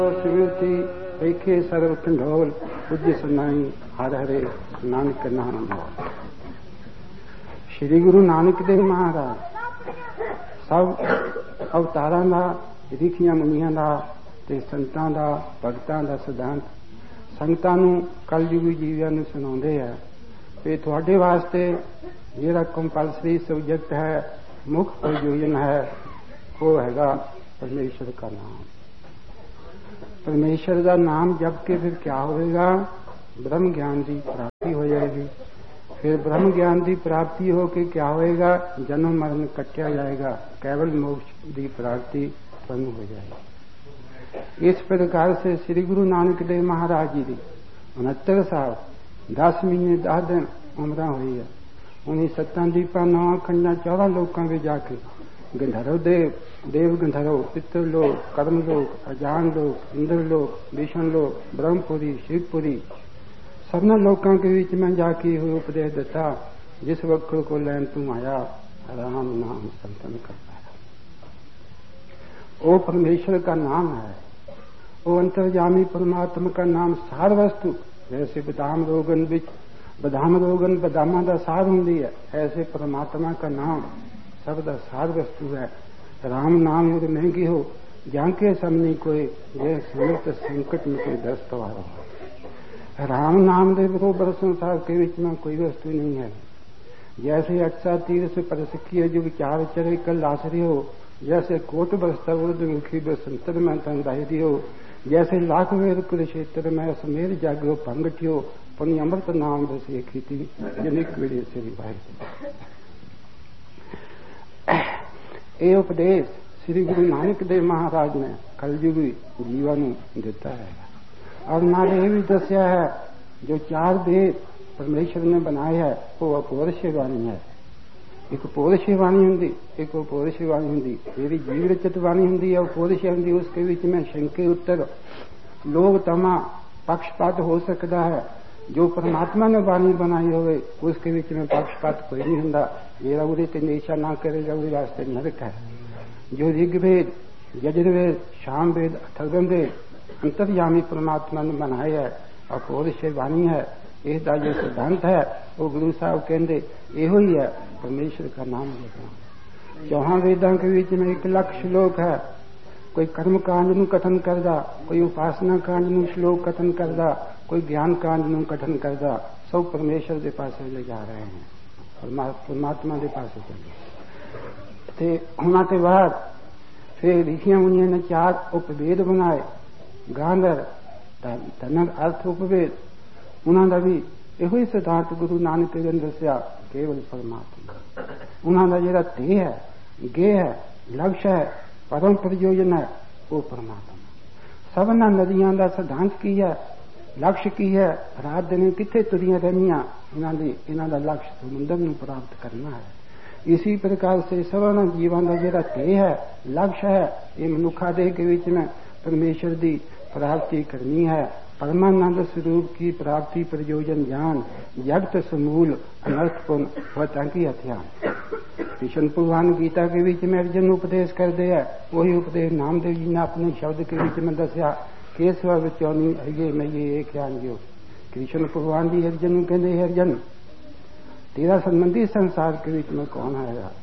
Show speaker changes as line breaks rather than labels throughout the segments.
सिमरती देखे सर्व ढोल पूज्य सुनाई हर हरे नानक नाम मोल। श्री गुरु नानक देव महाराज सब अवतारां दा रिखियां मुनियां दा ते संतां दा भगतां दा सिद्धांत संगतां नूं कलयुगी जीवियां नूं सुणाउंदे आ कि तुहाडे वास्ते जिहड़ा कंपलसरी सब्जेक्ट है, मुख्य प्रयोजन है, वो हैगा परमेश्वर का नाम। परमेश्वर का नाम जप के फिर क्या होगा? ब्रह्म ज्ञान की प्राप्ति हो जाएगी। फिर ब्रह्म ज्ञान की प्राप्ति होके क्या होएगा? जन्म मरण कटिया जाएगा, केवल मोक्ष की प्राप्ति उत्पन्न हो जाएगी। इस प्रकार से श्री गुरु नानक देव महाराज जी की 69 साल 10 महीने 10 दिन उम्र हुई है। उन्हें 7 दीपा 9 खंडा 14 लोगों में जाके गंधर्व देव गंधर्व, पितृलोक, कर्मलोक, अजान लोक, इंद्रलोक, विष्णु लोक, ब्रह्मपुरी, शिवपुरी सबना लोगों के बीच में जाके हुए उपदेश देता। जिस वक्त को लैन तुम आया राम नाम संतन कर पाया। वो परमेश्वर का नाम है, वो अंतर्यामी परमात्मा का नाम सार वस्तु। जैसे बदाम रोगन बिच बदाम रोगन बदामा का सार होंगी है, ऐसे परमात्मा का नाम सबदा सार वस्तु है। राम नाम और महंगी हो जाके सामने कोई यह समर्थ संकट में कोई दस्त वाला हो। राम नाम दे बरोबर संसार के बीच में कोई वस्तु नहीं है। जैसे 8 तीर्थ पर सिक्की जो विचार चरे कल आश्रय हो, जैसे कोट बस्तर उर्दमुखी बसंतर में तंदायरी हो, जैसे लाख वेद कुरुक्षेत्र में समेर जागो पंगटियो पुण्य अमृत नाम बस एक ही जनिक वेड़े से विवाहित। ये उपदेश श्री गुरु नानक देव महाराज ने कलयुगी जीवन देता है। और नाले ये भी दस्या है जो 4 वेद परमेश्वर ने बनाए है वो अपौरुषेय वाणी है। एक पौरुषेय वाणी होंगी, एक अपौरुषेय वाणी होंगी। मेरी जीव रचित वाणी होंगी है, अपौरुषेय होंगी। उसके बीच में शंके उत्तर लोग तमा पक्षपात हो सकता है। जो परमात्मा ने वाणी बनाई होवे उसके बीच में पक्षपात कोई नहीं होता। मेरा उरे ते निशा ना करेगा उरे वास्ते नरक है। जो ऋग्वेद, यजुर्वेद, सामवेद, अथर्ववेद अंतर्यामी परमात्मा ने बनाए है, अपौरुषेय वाणी है। इसका जो सिद्धांत है वो गुरु साहब कहते यो ही है परमेश्वर का नाम लेना। 4 वेदों के बीच में 1 लाख श्लोक है। कोई कर्म कांड नू कथन करदा, कोई उपासना कांड नू श्लोक कथन करदा, कोई ज्ञान कांड नू कथन करदा। सब परमेश्वर के पास ले जा रहे हैं, परमात्मा के पास चले। होना के बाद फिर ऋषियां मुनियों ने 4 उपवेद बनाए। गांधर धनक अर्थ उपवेद उन्होंने भी यो सिद्धांत गुरु नानक देव ने दसिया केवल परमात्मा। उन्होंने जो ध्येय है, गे है, लक्ष्य है, परम प्रयोजन है वो परमात्मा। सबना नदियां का सिद्धांत की है, लक्ष्य की है। रात दिन किथे तुरिया रहनिया, इन्हों का लक्ष्य समुद्र में प्राप्त करना है। इसी प्रकार से सबना जीवन का जो ध्येय है, लक्ष्य है, ये मनुखा देह के बीच में परमेश्वर की प्राप्ति करनी है। परमानंद स्वरूप की प्राप्ति प्रयोजन ज्ञान जगत समूल अनर्थपूर्ण वता की हथियान। कृष्ण भगवान गीता के बीच में अर्जुन उपदेश कर दिया, वही उपदेश नामदेव जी ने अपने शब्द के बीच में दसिया। केसवा बचौनी अये मैं ये एक ज्ञान जो कृष्ण भगवान जी अर्जुन कहते हैं, अर्जुन तेरा संबंधी संसार के बीच में कौन आएगा?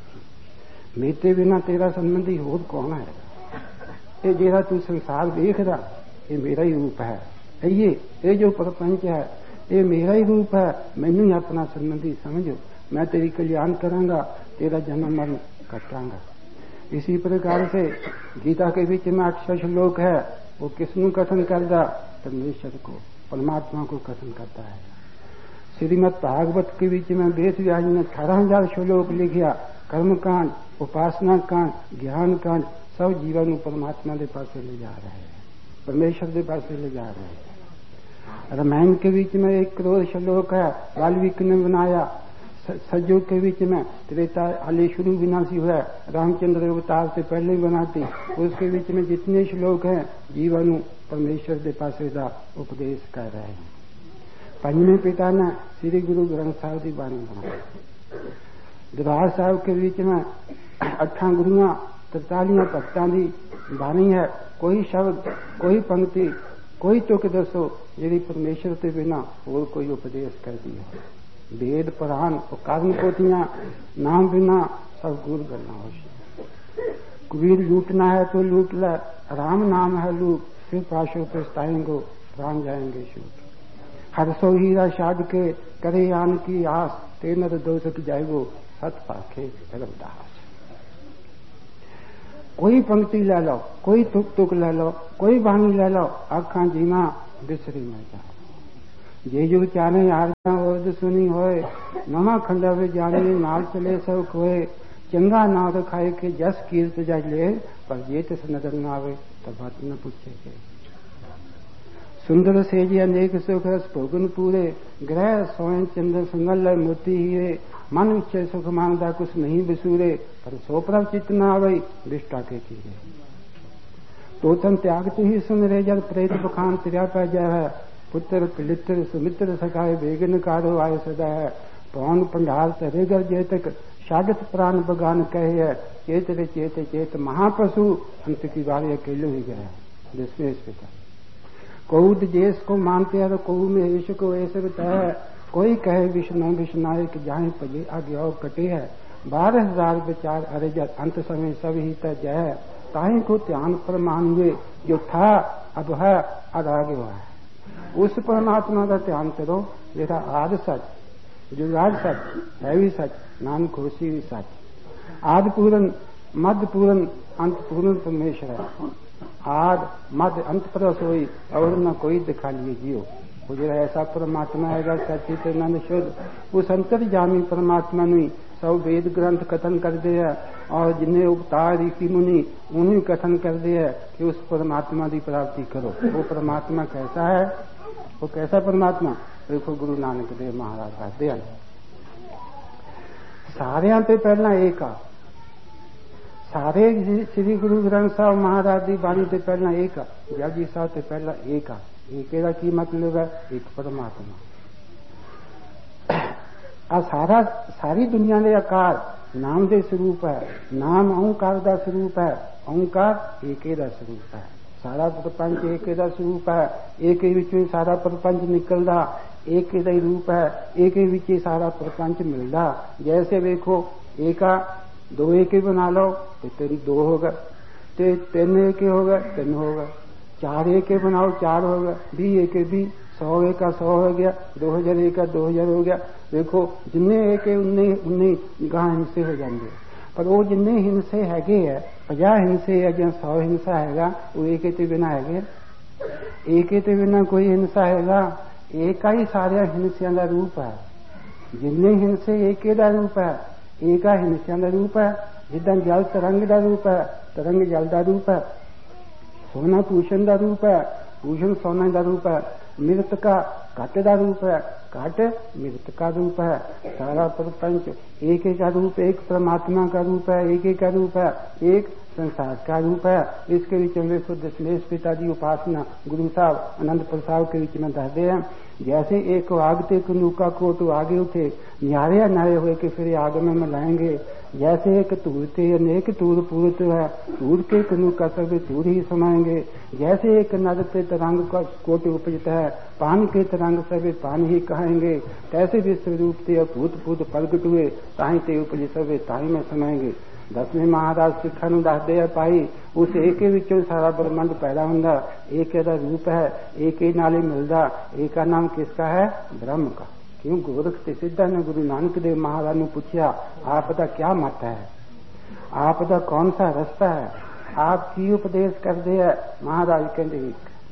मेरे बिना तेरा संबंधी होर कौन आएगा? ये जेरा तू संसार देख रहा ये मेरा ही रूप है। ये जो प्रपंच है ये मेरा ही रूप है। मैनू ही अपना संबंधी समझो, मैं तेरी कल्याण करांगा, तेरा जन्म मरण कटांगा। इसी प्रकार से गीता के बीच में 800 श्लोक है। वो किसनु कथन करता? परमेश्वर को, परमात्मा को कथन करता है। श्रीमद् भागवत के बीच में वेद व्यास ने 18,000 श्लोक लिखिया। कर्म कांड, उपासना कांड, ज्ञान कांड सब जीवन परमात्मा के पास ले जा रहे हैं, परमेश्वर के पास ले जा रहे हैं। रामायण के बीच में 1 करोड़ श्लोक है, वाल्मीकि ने बनाया। सज्जों के बीच में त्रेता आले शुरू विनाशी हुआ, रामचंद्र अवतार से पहले ही बनाती। उसके बीच में जितने श्लोक हैं जीवन परमेश्वर के पास उपदेश कर रहे हैं। 5वें पिता ने श्री गुरु ग्रंथ साहब की बाणी बनाई। दरबार साहब के बीच में 8 गुरुआ 43 भक्तों की बाणी है। कोई शब्द, कोई पंक्ति, कोई तुक दसो यदि परमेश्वर के बिना और कोई उपदेश कर दिया। वेद पुराण और कर्म पोतियां नाम बिना सब गुर करना हो। कबीर लूटना है तो लूट ले, राम नाम है लूट, फिर पाशो पछताएंगो प्राण जाएंगे छूट। हरसो हीरा छाड़ के करे आन की आस, तेनर दोषक जाएगो सत पाखे रविदास। कोई पंक्ति ले लो, कोई तुक तुक ले लो, कोई बाणी ले लो, आखा जीना बिसरी में जाओ। जे जो चाने आरजा वर्द सुनी होए, नमा खंडा वे जाने नाल चले सब खोए। चंगा नाद खाए के जस कीर्त जज ले, पर जे तिस नजर न आवे तब बात न पूछे के। सुंदर सेज अनेक सुख रस भोगन पूरे, ग्रह सोए चंद्र संगल मोती हीरे। मन इच्छे सुख मानदा कुछ नहीं बिसूरे, पर सो प्रभ चित न आवे विष्टा के कीरे। तोतन त्यागते ही सुन रे जल प्रेत बखान तिरा पै जय है। पुत्र पिलित्र सुमित्र सखाए बेगन कारो आय सदा है। पौन पंडाल तरेगर जेतक शागत प्राण बगान कहे है। चेत रे चेत चेत महापशु अंत की बारी अकेले ही गया। जिसमें इस पिता कौद देश को मानते हैं तो कऊ में ईश को ऐसे बताया है। कोई कहे विष्णु विष्णायक जाए पजे आज्ञा कटे है। 12,000 विचार अरेजत अंत समय सब ही तय जय है। ताही को ध्यान पर मानिए जो था अब है और आगे हुआ है। उस परमात्मा का ध्यान करो जेड़ा आदि सच, जुगाड़ सच, है भी सच, नाम खुशी भी सच। आदि पूरन, मध्य पूरन, अंत पूरन परमेश्वर है। आद मध्य अंत पर सोई और न कोई दिखा लिए जियो। जो ऐसा परमात्मा है सचिदानंद शुद्ध, उस अंतर्जामी परमात्मा ने सब वेद ग्रंथ कथन कर दिया और जिन्हें अवतार ऋषि मुनि उन्हें कथन कर दिया कि उस परमात्मा की प्राप्ति करो। वो परमात्मा कैसा है? वो कैसा परमात्मा? देखो गुरु नानक देव महाराज कहते हैं सारियां ते पहला एक आ। सारे श्री गुरु ग्रंथ साहब महाराज की बाणी ते पहला एक आ। जपजी साहब ते पहला एक आ। एक का की मतलब है? एक परमात्मा। आ सारी दुनिया के आकार नाम के स्वरूप है। नाम ओंकार का स्वरूप है। ओंकार एक का स्वरूप है। सारा प्रपंच एक का स्वरूप है। एक विच सारा प्रपंच निकलदा एक का ही रूप है। एक विच सारा प्रपंच मिलदा। जैसे देखो एका दो एक बना लो तो तेरी दो होगा, तीन एक होगा, तीन होगा। 4 एक बनाओ 4 होगा, 20 एक 20, 100 एक 100 हो गया, 2000 एक 2000 हो गया। देखो जिन्ने एक उन्ने गां हिंसे हो जाएंगे। पर वो जिन्ने हिंसे हैगे है 50 हिंसे है या 100 हिंसा हैगा, वो एक के बिना हैगे। एक के बिना कोई हिंसा हैगा? एक का ही सारे हिंसियां का रूप है। जिन्ने हिंसे एक का रूप है, एक का हिंसियां का रूप है। जिदा जल तरंग का रूप है, तरंग जल का रूप है। सोना भूषण का रूप है, भूषण सोना का रूप है। मृत का घट का रूप है, घट मृत का रूप है। सारा प्रपंच एक का रूप, एक परमात्मा का रूप है, एक का रूप है, एक संसार का रूप है। इसके बीच में देखो दशमेश पिता जी उपासना गुरु साहब आनंद प्रसाद के बीच में दसते हैं। जैसे एक आगते कनूका को तो आगे उठे, न्यारे नारे हुए कि फिर आग में मिलाएंगे। जैसे एक तूरते अनेक तूर पूरत है, तूर के कनूका सब तूर ही समाएंगे। जैसे एक नद पे तरंग का कोट उपजता है, पान के तरंग सब पान ही कहेंगे। तैसे विश्व रूप से भूत भूत प्रगट हुए, ताही ते उपज सब ताही में समाएंगे। 10वें महाराज सिखा नूं दसदे आ भाई उस एक विचों सारा ब्रह्मंड पैदा हुंदा। एक दा रूप है, एक ही नाल ही मिलदा। एक का नाम किसका है? ब्रह्म का। क्यों? गोरख ते सिद्धा ने गुरु नानक देव महाराज ने पूछा आपका क्या मत है, आपका कौन सा रास्ता है, आप की उपदेश करते हैं? महाराज कहते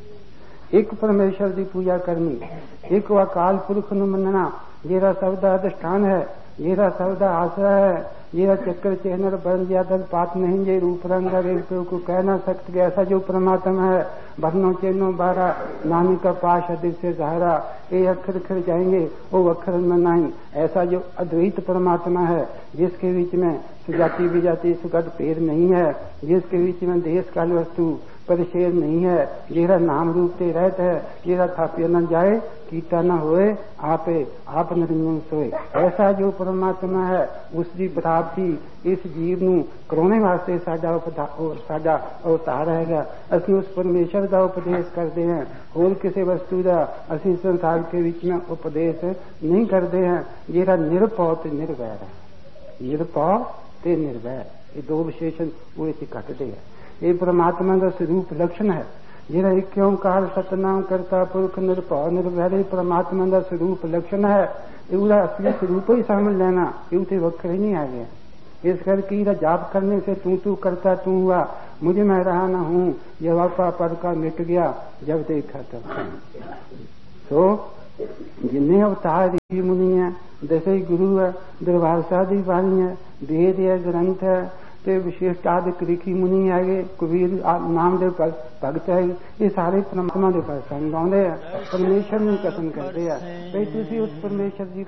एक परमेश्वर की पूजा करनी, एक अकाल पुरख नूं मनना, जेरा सब दा अधिष्ठान है, जेरा सब दा आसरा है, जेरा चक्कर चेहनर बन जादर पात नहीं, जे रूप रंग को कह ना सकते। ऐसा जो परमात्मा है बरनो चेनो बारा नामी का पाश अधिक से सहारा, ये अक्षर खिर जाएंगे वो अक्षर में नहीं। ऐसा जो अद्वैत परमात्मा है जिसके बीच में सुजाति विजाति सुगत पेड़ नहीं है, जिसके बीच में देश काल वस्तु परिच्छेद नहीं है। जेरा नाम रूप ते रहत है, जेरा थापिया न जाए, कीटा न होए, आपे आप निरंजन सोए। ऐसा जो परमात्मा है उसकी प्राप्ति इस जीव ਨੂੰ ਕਰਾਉਣੇ ਵਾਸਤੇ ਸਾਡਾ ਅਵਤਾਰ ਹੈਗਾ। ਅਸੀਂ ਉਸ ਪਰਮੇਸ਼ਰ ਦਾ ਉਪਦੇਸ਼ ਕਰਦੇ ਹਾਂ, ਹੋਰ ਕਿਸੇ ਵਸਤੂ ਦਾ ਅਸੀਂ ਸੰਸਾਰ ਦੇ ਵਿੱਚ ਉਪਦੇਸ਼ ਨਹੀਂ ਕਰਦੇ ਹਾਂ। ਜਿਹੜਾ ਨਿਰਭਉ ਤੇ ਨਿਰਵੈਰ ਹੈ, ਨਿਰਭਉ ਤੇ ਨਿਰਵੈਰ ਇਹ ਦੋ ਵਿਸ਼ੇਸ਼ਣ ਉਹ ਇੱਥੇ ਘਟਦੇ ਹੈ। ਇਹ ਪਰਮਾਤਮਾ ਦਾ ਸਰੂਪ ਲਕਸ਼ਣ ਹੈ। ਜਿਹੜਾ ਇੱਕ ਓਂਕਾਰ ਸਤਨਾਮ ਕਰਤਾ ਪੁਰਖ ਨਿਰਭਉ ਨਿਰਵੈਰ ਪਰਮਾਤਮਾ ਦਾ ਸਰੂਪ ਲਕਸ਼ਣ ਹੈ। ਉਹਦਾ ਅਸਲੀ ਸਰੂਪ ਹੀ ਸਮਝ ਲੈਣਾ, ਇਹ ਉਤੇ ਵੱਖਰੇ ਨਹੀਂ ਆ ਗਿਆ। इस करके जाप करने से तू करता तू हुआ, मुझे मैं रहा न हूं, यह वापा पर का मिट गया जब देखा तब। तो जिन्हें अवतार ऋषि मुनि है, दशे गुरु है, दरबार शादी वाणी है, वेद है, ग्रंथ है, ते विशिष्टादिक ऋषि मुनि है, कबीर नामदेव भगत है, ये सारे परमात्मा के प्रसंग गाँदे है, परमेश्वर ਨੂੰ कथन करते हैं। भाई तुसी उस परमेश्वर जी